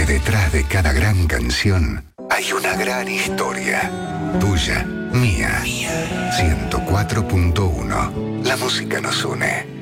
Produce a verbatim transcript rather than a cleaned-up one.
porque detrás de cada gran canción hay una gran historia. Tuya, mía. ciento cuatro punto uno. La música nos une.